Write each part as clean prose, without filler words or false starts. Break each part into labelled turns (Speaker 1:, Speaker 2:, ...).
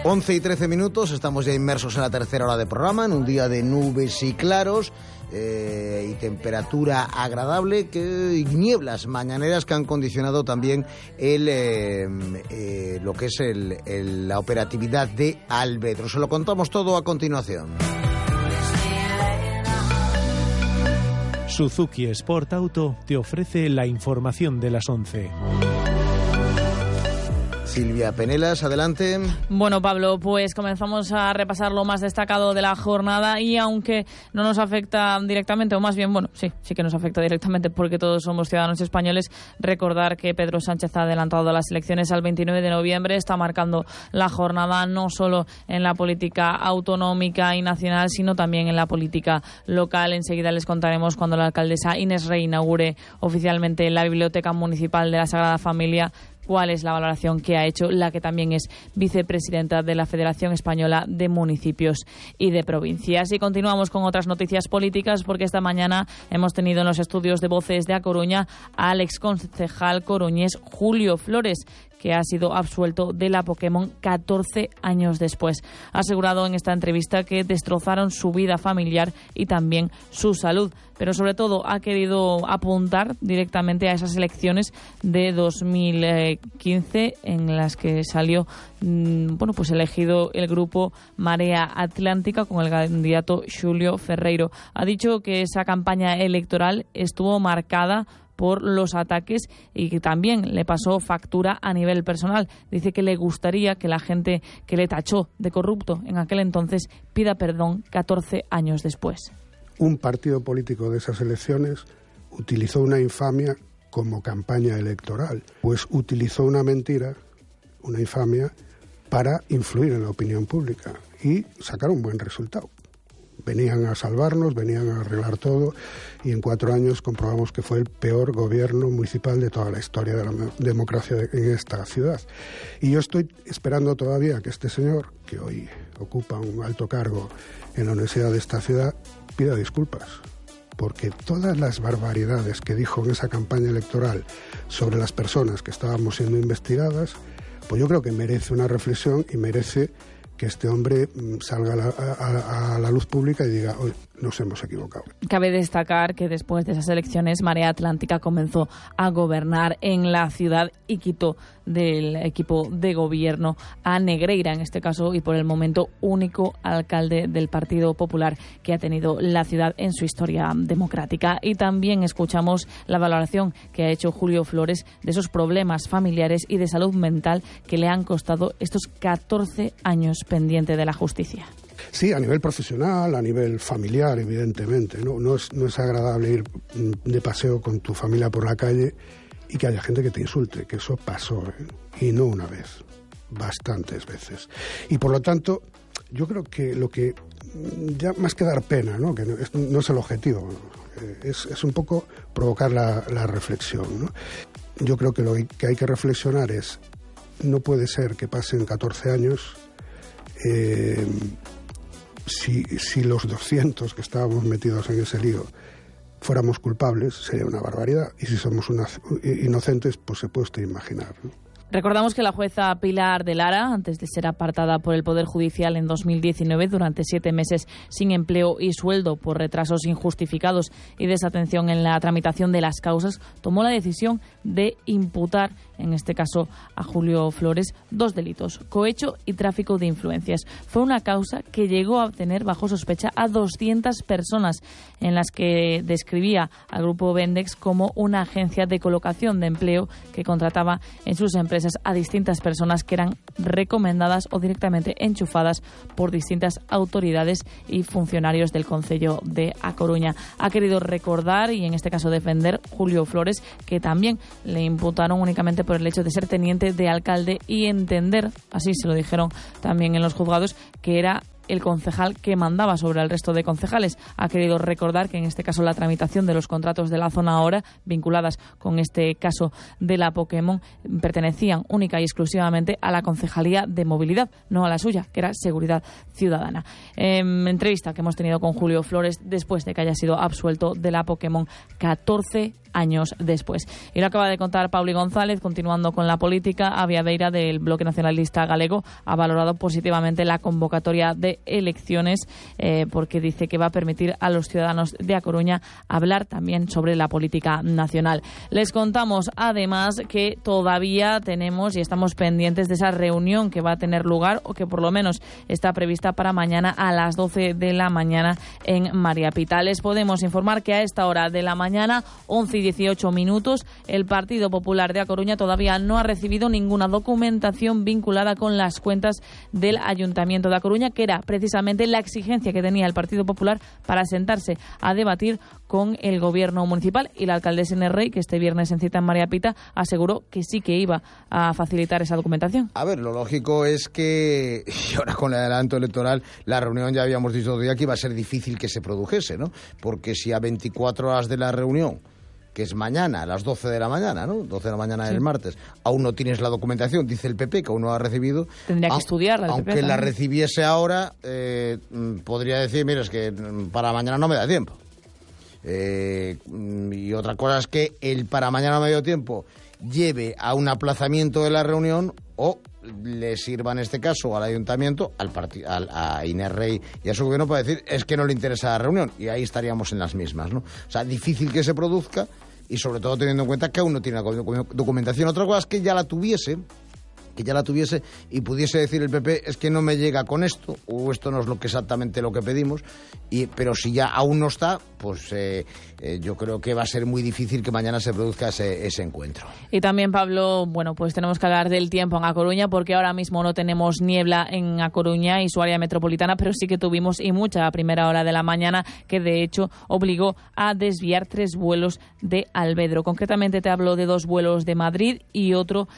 Speaker 1: 11:13, estamos ya inmersos en la tercera hora de programa, en un día de nubes y claros y temperatura agradable y nieblas mañaneras que han condicionado también lo que es la operatividad de Albedro. Se lo contamos todo a continuación.
Speaker 2: Suzuki Sport Auto te ofrece la información de las 11.
Speaker 1: Silvia Penelas, adelante.
Speaker 3: Bueno, Pablo, pues comenzamos a repasar lo más destacado de la jornada y aunque no nos afecta directamente, o más bien, bueno, sí que nos afecta directamente porque todos somos ciudadanos españoles, recordar que Pedro Sánchez ha adelantado las elecciones al 29 de noviembre, está marcando la jornada no solo en la política autonómica y nacional, sino también en la política local. Enseguida les contaremos cuando la alcaldesa Inés Rey inaugure oficialmente la Biblioteca Municipal de la Sagrada Familia cuál es la valoración que ha hecho la que también es vicepresidenta de la Federación Española de Municipios y de Provincias. Y continuamos con otras noticias políticas porque esta mañana hemos tenido en los estudios de Voces de A Coruña al exconcejal coruñés Julio Flores, que ha sido absuelto de la Pokémon 14 años después. Ha asegurado en esta entrevista que destrozaron su vida familiar y también su salud, pero sobre todo ha querido apuntar directamente a esas elecciones de 2015 en las que salió pues elegido el grupo Marea Atlántica con el candidato Xulio Ferreiro. Ha dicho que esa campaña electoral estuvo marcada por los ataques y que también le pasó factura a nivel personal. Dice que le gustaría que la gente que le tachó de corrupto en aquel entonces pida perdón 14 años después.
Speaker 4: Un partido político de esas elecciones utilizó una infamia como campaña electoral, pues utilizó una mentira, una infamia, para influir en la opinión pública y sacar un buen resultado. Venían a salvarnos, venían a arreglar todo y en 4 años comprobamos que fue el peor gobierno municipal de toda la historia de la democracia en esta ciudad. Y yo estoy esperando todavía que este señor, que hoy ocupa un alto cargo en la universidad de esta ciudad, pida disculpas. Porque todas las barbaridades que dijo en esa campaña electoral sobre las personas que estábamos siendo investigadas, pues yo creo que merece una reflexión y merece que este hombre salga a la luz pública y diga, hoy nos hemos equivocado.
Speaker 3: Cabe destacar que después de esas elecciones, Marea Atlántica comenzó a gobernar en la ciudad y quitó del equipo de gobierno a Negreira, en este caso, y por el momento único alcalde del Partido Popular que ha tenido la ciudad en su historia democrática. Y también escuchamos la valoración que ha hecho Julio Flores de esos problemas familiares y de salud mental que le han costado estos 14 años pendiente de la justicia.
Speaker 4: Sí, a nivel profesional, a nivel familiar, evidentemente. No es agradable ir de paseo con tu familia por la calle y que haya gente que te insulte, que eso pasó, y no una vez, bastantes veces. Y por lo tanto, yo creo que lo que, ya más que dar pena, ¿no? Que no es el objetivo, es un poco provocar la reflexión, ¿no? Yo creo que lo que hay que reflexionar es, no puede ser que pasen 14 años si los 200 que estábamos metidos en ese lío fuéramos culpables, sería una barbaridad. Y si somos inocentes, pues se puede usted imaginar, ¿no?
Speaker 3: Recordamos que la jueza Pilar de Lara, antes de ser apartada por el Poder Judicial en 2019 durante 7 meses sin empleo y sueldo por retrasos injustificados y desatención en la tramitación de las causas, tomó la decisión de imputar, en este caso a Julio Flores, 2 delitos, cohecho y tráfico de influencias. Fue una causa que llegó a tener bajo sospecha a 200 personas, en las que describía al grupo Vendex como una agencia de colocación de empleo que contrataba en sus empresas a distintas personas que eran recomendadas o directamente enchufadas por distintas autoridades y funcionarios del Concello de A Coruña. Ha querido recordar y en este caso defender Julio Flores, que también le imputaron únicamente por el hecho de ser teniente de alcalde y entender, así se lo dijeron también en los juzgados, que era el concejal que mandaba sobre el resto de concejales. Ha querido recordar que en este caso la tramitación de los contratos de la zona ahora, vinculadas con este caso de la Pokémon, pertenecían única y exclusivamente a la Concejalía de Movilidad, no a la suya, que era Seguridad Ciudadana. Entrevista que hemos tenido con Julio Flores después de que haya sido absuelto de la Pokémon 14 años después. Y lo acaba de contar Pauli González. Continuando con la política, a Viadeira del Bloque Nacionalista Galego ha valorado positivamente la convocatoria de elecciones porque dice que va a permitir a los ciudadanos de A Coruña hablar también sobre la política nacional. Les contamos además que todavía tenemos y estamos pendientes de esa reunión que va a tener lugar, o que por lo menos está prevista para mañana a las 12 de la mañana en María Pita. Les podemos informar que a esta hora de la mañana, 11 y 18 minutos, el Partido Popular de A Coruña todavía no ha recibido ninguna documentación vinculada con las cuentas del Ayuntamiento de A Coruña, que era precisamente la exigencia que tenía el Partido Popular para sentarse a debatir con el gobierno municipal. Y la alcaldesa Inés Rey, que este viernes en cita en María Pita, aseguró que sí que iba a facilitar esa documentación. A ver,
Speaker 1: lo lógico es que, y ahora con el adelanto electoral, la reunión ya habíamos dicho otro día que iba a ser difícil que se produjese, ¿no? Porque si a 24 horas de la reunión, que es mañana, a las 12 de la mañana, ¿no? 12 de la mañana del martes, aún no tienes la documentación, dice el PP, que aún no ha recibido.
Speaker 3: Tendría que estudiarla.
Speaker 1: Aunque la recibiese ahora, podría decir, mira, es que para mañana no me da tiempo. Y otra cosa es que el para mañana medio tiempo lleve a un aplazamiento de la reunión, o le sirva en este caso al ayuntamiento, a Inés Rey y a su gobierno, para decir es que no le interesa la reunión, y ahí estaríamos en las mismas, ¿no? O sea, difícil que se produzca, y sobre todo teniendo en cuenta que aún no tiene la documentación. Otra cosa es que ya la tuviese y pudiese decir el PP, es que no me llega con esto, o esto no es exactamente lo que pedimos, pero si ya aún no está, pues yo creo que va a ser muy difícil que mañana se produzca ese encuentro.
Speaker 3: Y también, Pablo, bueno, pues tenemos que hablar del tiempo en A Coruña, porque ahora mismo no tenemos niebla en A Coruña y su área metropolitana, pero sí que tuvimos, y mucha, a primera hora de la mañana, que de hecho obligó a desviar 3 vuelos de Albedro. Concretamente te hablo de 2 vuelos de Madrid y otro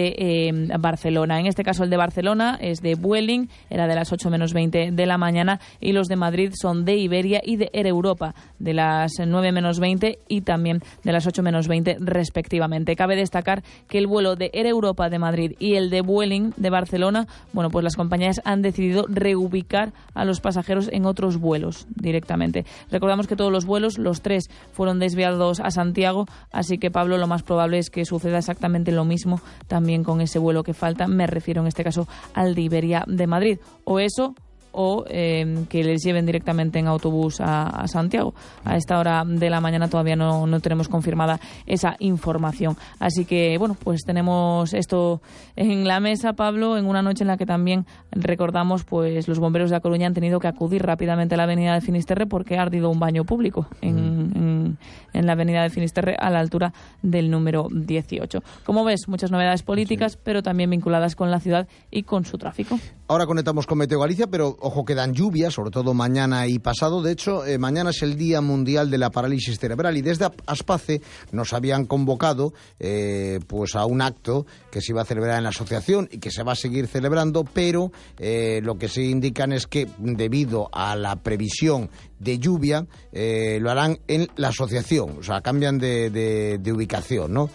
Speaker 3: de Barcelona. En este caso el de Barcelona es de Vueling, era de las 8 menos 20 de la mañana, y los de Madrid son de Iberia y de Air Europa, de las 9 menos 20 y también de las 8 menos 20 respectivamente. Cabe destacar que el vuelo de Air Europa de Madrid y el de Vueling de Barcelona, bueno, pues las compañías han decidido reubicar a los pasajeros en otros vuelos directamente. Recordamos que todos los vuelos, los 3, fueron desviados a Santiago, así que, Pablo, lo más probable es que suceda exactamente lo mismo también con ese vuelo que falta. Me refiero en este caso al de Iberia de Madrid, o eso, o que les lleven directamente en autobús a Santiago. A esta hora de la mañana todavía no tenemos confirmada esa información. Así que, bueno, pues tenemos esto en la mesa, Pablo, en una noche en la que también recordamos, pues los bomberos de A Coruña han tenido que acudir rápidamente a la avenida de Finisterre porque ha ardido un baño público en la avenida de Finisterre, a la altura del número 18. Como ves, muchas novedades políticas, pero también vinculadas con la ciudad y con su tráfico.
Speaker 1: Ahora conectamos con Meteo Galicia, pero ojo, quedan lluvias, sobre todo mañana y pasado. De hecho, mañana es el Día Mundial de la Parálisis Cerebral, y desde Aspace nos habían convocado pues a un acto que se iba a celebrar en la asociación y que se va a seguir celebrando, pero lo que se indican es que debido a la previsión de lluvia lo harán en la asociación, o sea, cambian de ubicación, ¿no?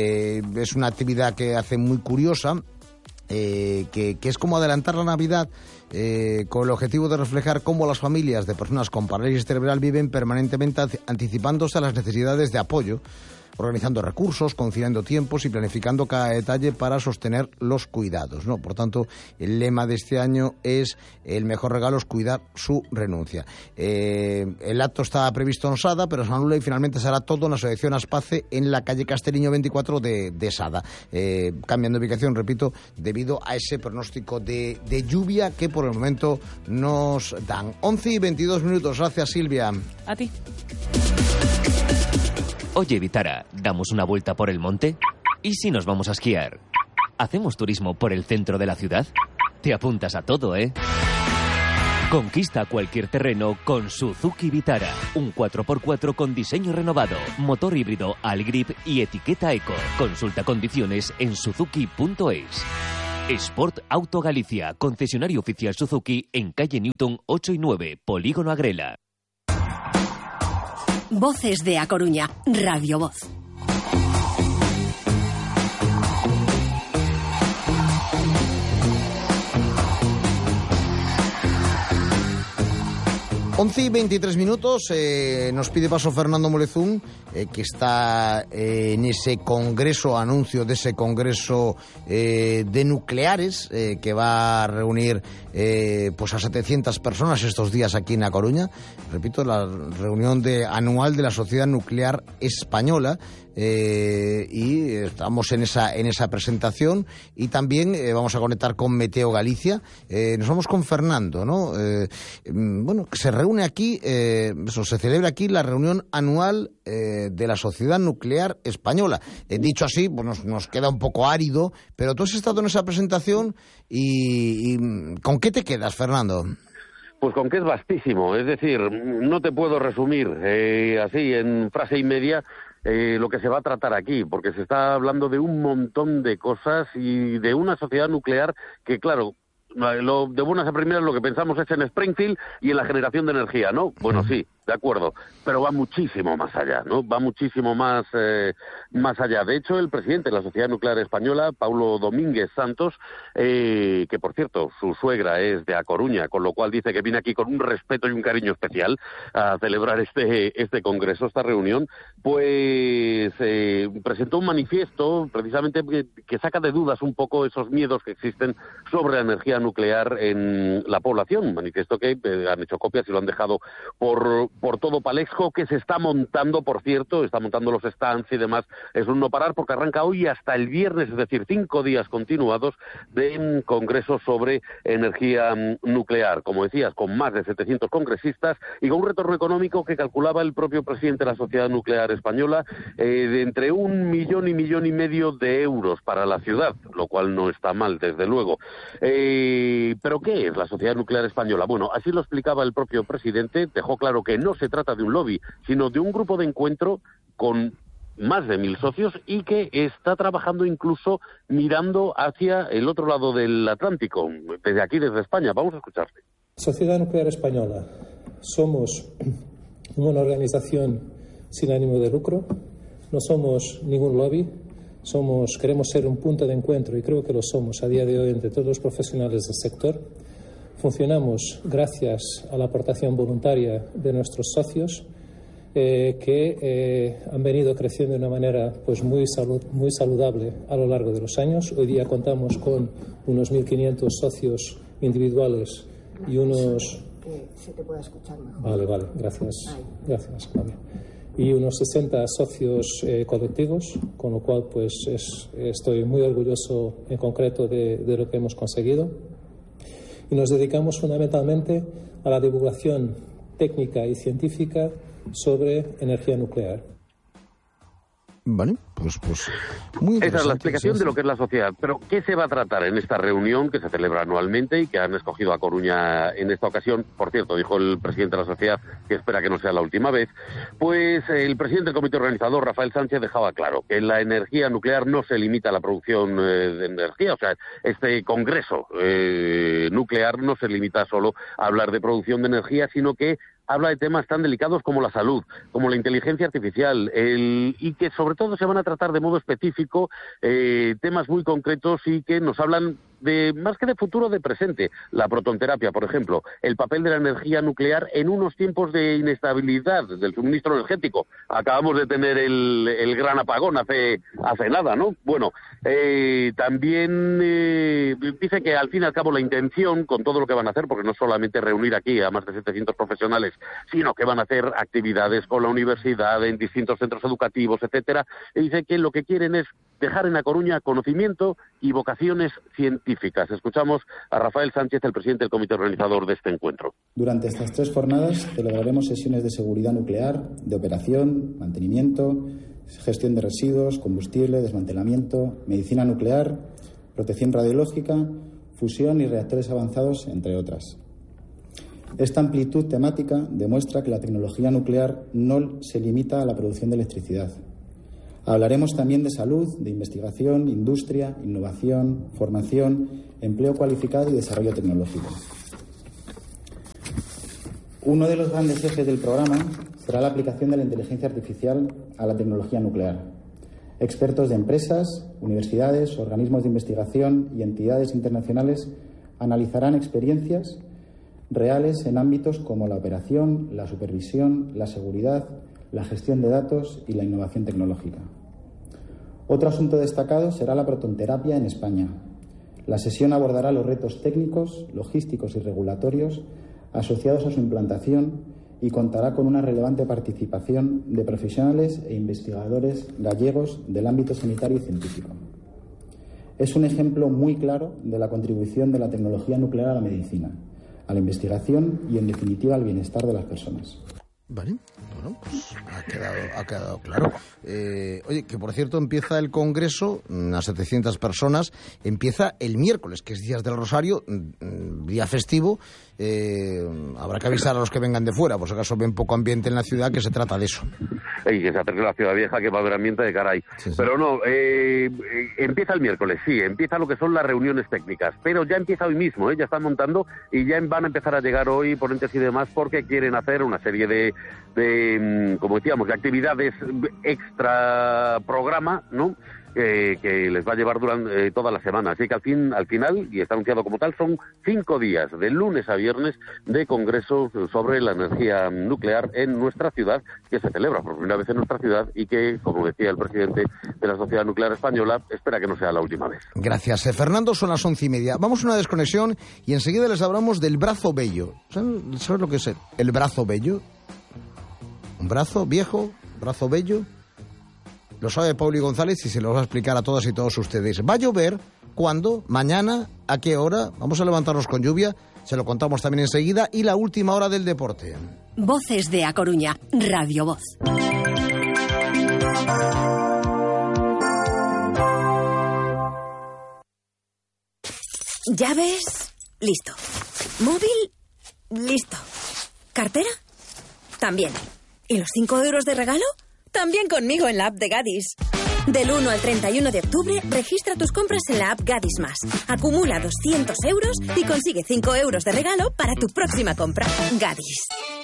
Speaker 1: Es una actividad que hace muy curiosa, que es como adelantar la Navidad, con el objetivo de reflejar cómo las familias de personas con parálisis cerebral viven permanentemente anticipándose a las necesidades de apoyo, organizando recursos, conciliando tiempos y planificando cada detalle para sostener los cuidados, ¿no? Por tanto, el lema de este año es: el mejor regalo es cuidar su renuncia. El acto está previsto en Sada, pero se anula y finalmente será todo en la asociación Aspace en la calle Castelliño 24 de Sada. Cambian de ubicación, repito, debido a ese pronóstico de lluvia que por el momento nos dan. 11 y 22 minutos. Gracias, Silvia.
Speaker 3: A ti.
Speaker 5: Oye, Vitara, ¿damos una vuelta por el monte? ¿Y si nos vamos a esquiar? ¿Hacemos turismo por el centro de la ciudad? Te apuntas a todo, ¿eh? Conquista cualquier terreno con Suzuki Vitara. Un 4x4 con diseño renovado, motor híbrido Allgrip y etiqueta Eco. Consulta condiciones en suzuki.es. Sport Auto Galicia, concesionario oficial Suzuki en calle Newton 8 y 9, Polígono Agrela.
Speaker 6: Voces de A Coruña, Radio Voz.
Speaker 1: Once y 23 minutos, nos pide paso Fernando Molezún, que está en ese congreso, anuncio de ese congreso de nucleares, que va a reunir pues a 700 personas estos días aquí en A Coruña. Repito, la reunión anual de la Sociedad Nuclear Española. Y estamos en esa presentación, y también vamos a conectar con Meteo Galicia. Nos vamos con Fernando, ¿no? Bueno, se reúne aquí, se celebra aquí la reunión anual de la Sociedad Nuclear Española. Dicho así, pues nos queda un poco árido, pero tú has estado en esa presentación y ¿con qué te quedas, Fernando?
Speaker 7: Pues con que es vastísimo, es decir, no te puedo resumir así en frase y media lo que se va a tratar aquí, porque se está hablando de un montón de cosas y de una sociedad nuclear que, claro, de buenas a primeras lo que pensamos es en Springfield y en la generación de energía, ¿no? Bueno, sí, de acuerdo, pero va muchísimo más allá, ¿no? Va muchísimo más allá. De hecho, el presidente de la Sociedad Nuclear Española, Paulo Domínguez Santos, que por cierto, su suegra es de A Coruña, con lo cual dice que viene aquí con un respeto y un cariño especial a celebrar este congreso, esta reunión, pues presentó un manifiesto precisamente que saca de dudas un poco esos miedos que existen sobre la energía nuclear en la población. Un manifiesto que han hecho copias y lo han dejado por todo Palexco, que se está montando, por cierto, está montando los stands y demás. Es un no parar porque arranca hoy hasta el viernes, es decir, 5 días continuados de congresos sobre energía nuclear. Como decías, con más de 700 congresistas y con un retorno económico que calculaba el propio presidente de la Sociedad Nuclear Española de entre 1 millón y millón y medio de euros para la ciudad, lo cual no está mal, desde luego. ¿Pero qué es la Sociedad Nuclear Española? Bueno, así lo explicaba el propio presidente, dejó claro que no se trata de un lobby, sino de un grupo de encuentro con más de 1.000 socios y que está trabajando incluso mirando hacia el otro lado del Atlántico, desde aquí, desde España. Vamos a escucharle.
Speaker 8: Sociedad Nuclear Española. Somos una organización sin ánimo de lucro, no somos ningún lobby, queremos ser un punto de encuentro, y creo que lo somos a día de hoy entre todos los profesionales del sector. Funcionamos gracias a la aportación voluntaria de nuestros socios, que han venido creciendo de una manera pues muy saludable a lo largo de los años. Hoy día contamos con unos 1.500 socios individuales y unos...
Speaker 9: Que se te pueda escuchar mejor.
Speaker 8: Vale, gracias. Gracias, Claudia. Y unos 60 socios colectivos, con lo cual pues estoy muy orgulloso en concreto de lo que hemos conseguido. Y nos dedicamos fundamentalmente a la divulgación técnica y científica sobre energía nuclear.
Speaker 1: Vale, pues muy interesante.
Speaker 7: Esa es la explicación de lo que es la sociedad. Pero, ¿qué se va a tratar en esta reunión que se celebra anualmente y que han escogido a Coruña en esta ocasión? Por cierto, dijo el presidente de la sociedad que espera que no sea la última vez. Pues el presidente del comité organizador, Rafael Sánchez, dejaba claro que la energía nuclear no se limita a la producción de energía. O sea, este congreso nuclear no se limita solo a hablar de producción de energía, sino que habla de temas tan delicados como la salud, como la inteligencia artificial, y que sobre todo se van a tratar de modo específico temas muy concretos y que nos hablan de más que de futuro, de presente. La protonterapia, por ejemplo, el papel de la energía nuclear en unos tiempos de inestabilidad del suministro energético. Acabamos de tener el gran apagón hace nada, ¿no? Bueno, también dice que al fin y al cabo la intención, con todo lo que van a hacer, porque no solamente reunir aquí a más de 700 profesionales, sino que van a hacer actividades con la universidad, en distintos centros educativos, etcétera, y dice que lo que quieren es dejar en A Coruña conocimiento y vocaciones científicas. Escuchamos a Rafael Sánchez, el presidente del comité organizador de este encuentro.
Speaker 10: Durante estas 3 jornadas celebraremos sesiones de seguridad nuclear, de operación, mantenimiento, gestión de residuos, combustible, desmantelamiento, medicina nuclear, protección radiológica, fusión y reactores avanzados, entre otras. Esta amplitud temática demuestra que la tecnología nuclear no se limita a la producción de electricidad. Hablaremos también de salud, de investigación, industria, innovación, formación, empleo cualificado y desarrollo tecnológico. Uno de los grandes ejes del programa será la aplicación de la inteligencia artificial a la tecnología nuclear. Expertos de empresas, universidades, organismos de investigación y entidades internacionales analizarán experiencias reales en ámbitos como la operación, la supervisión, la seguridad, la gestión de datos y la innovación tecnológica. Otro asunto destacado será la protonterapia en España. La sesión abordará los retos técnicos, logísticos y regulatorios asociados a su implantación y contará con una relevante participación de profesionales e investigadores gallegos del ámbito sanitario y científico. Es un ejemplo muy claro de la contribución de la tecnología nuclear a la medicina, a la investigación y, en definitiva, al bienestar de las personas.
Speaker 1: Vale, bueno, pues ha quedado claro. Oye, que por cierto empieza el Congreso, a 700 personas, empieza el miércoles, que es Días del Rosario, día festivo. Habrá que avisar a los que vengan de fuera, por si acaso ven poco ambiente en la ciudad, que se trata de eso.
Speaker 7: Y que se acerque a la ciudad vieja, que va a haber ambiente de caray. Sí, sí. Pero no, empieza el miércoles, sí, empieza lo que son las reuniones técnicas, pero ya empieza hoy mismo, ya están montando y ya van a empezar a llegar hoy ponentes y demás, porque quieren hacer una serie de como decíamos, de actividades extra programa, ¿no? Que les va a llevar durante toda la semana. Así que al final, y está anunciado como tal, son 5 días, de lunes a viernes, de congreso sobre la energía nuclear en nuestra ciudad, que se celebra por primera vez en nuestra ciudad y que, como decía el presidente de la Sociedad Nuclear Española, espera que no sea la última vez.
Speaker 1: Gracias, Fernando. Son las 11:30. Vamos a una desconexión y enseguida les hablamos del brazo bello. ¿Sabes lo que es el brazo bello? Un brazo viejo, brazo bello. Lo sabe Pauli González y se lo va a explicar a todas y todos ustedes. ¿Va a llover? ¿Cuándo? ¿Mañana? ¿A qué hora? Vamos a levantarnos con lluvia. Se lo contamos también enseguida. Y la última hora del deporte.
Speaker 6: Voces de A Coruña, Radio Voz. ¿Llaves? Listo. ¿Móvil? Listo. ¿Cartera? También. ¿Y los 5 euros de regalo? También conmigo en la app de Gadis. Del 1 al 31 de octubre, registra tus compras en la app Gadis Más. Acumula 200 euros y consigue 5 euros de regalo para tu próxima compra. Gadis.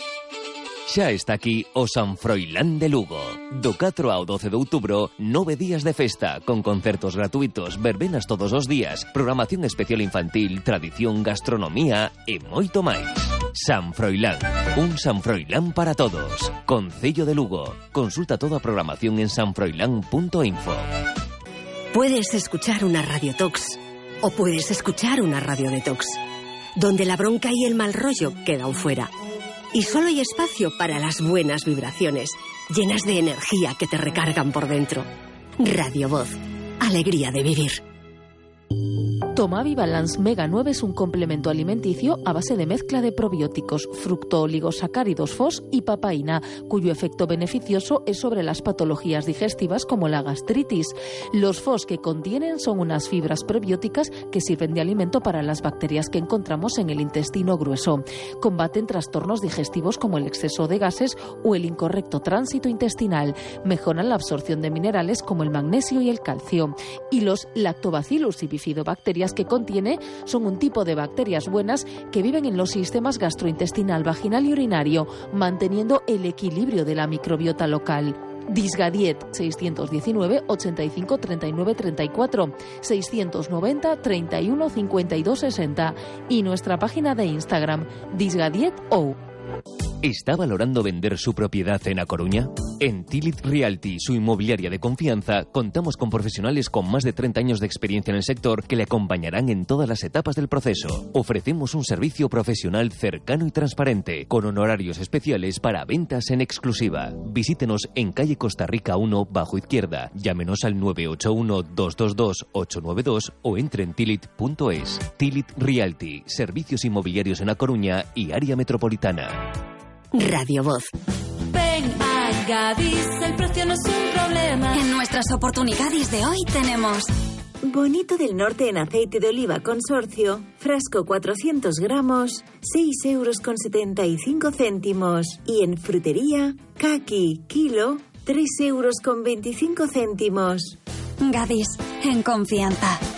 Speaker 5: Xa está aquí o San Froilán de Lugo. Do 4 ao 12 de outubro, 9 días de festa, con concertos gratuitos, verbenas todos os días, programación especial infantil, tradición, gastronomía e moito máis. San Froilán, un San Froilán para todos. Concello de Lugo. Consulta toda a programación en sanfroilán.info.
Speaker 6: Puedes escuchar una radiotox o puedes escuchar una radiodetox, donde la bronca y el mal rollo quedan fuera. Y solo hay espacio para las buenas vibraciones, llenas de energía que te recargan por dentro. Radio Voz. Alegría de vivir.
Speaker 11: Tomavi Balance Mega 9 es un complemento alimenticio a base de mezcla de probióticos, fructooligosacáridos FOS y papaína, cuyo efecto beneficioso es sobre las patologías digestivas como la gastritis. Los FOS que contienen son unas fibras prebióticas que sirven de alimento para las bacterias que encontramos en el intestino grueso. Combaten trastornos digestivos como el exceso de gases o el incorrecto tránsito intestinal. Mejoran la absorción de minerales como el magnesio y el calcio. Y los Lactobacillus y bifidobacterias que contiene son un tipo de bacterias buenas que viven en los sistemas gastrointestinal, vaginal y urinario, manteniendo el equilibrio de la microbiota local. Disgadiet 619 85 39 34 690 31 52 60 y nuestra página de Instagram disgadietou.
Speaker 5: ¿Está valorando vender su propiedad en A Coruña? En Tilit Realty, su inmobiliaria de confianza, contamos con profesionales con más de 30 años de experiencia en el sector que le acompañarán en todas las etapas del proceso. Ofrecemos un servicio profesional cercano y transparente, con honorarios especiales para ventas en exclusiva. Visítenos en calle Costa Rica 1, bajo izquierda. Llámenos al 981-222-892 o entre en tilit.es. Tilit Realty, servicios inmobiliarios en A Coruña y área metropolitana.
Speaker 6: Radio Voz.
Speaker 12: Ven a Gadis, el precio no es un problema.
Speaker 13: En nuestras oportunidades de hoy tenemos
Speaker 14: Bonito del Norte en aceite de oliva consorcio, frasco 400 gramos, 6,75 €. Y en frutería, caqui, kilo, 3,25 €.
Speaker 13: Gadis, en confianza.